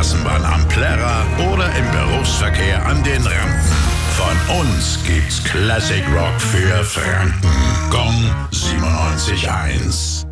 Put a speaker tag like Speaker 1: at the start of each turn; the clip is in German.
Speaker 1: Straßenbahn am Plärrer oder im Berufsverkehr an den Rampen. Von uns gibt's Classic Rock für Franken. Gong 97.1.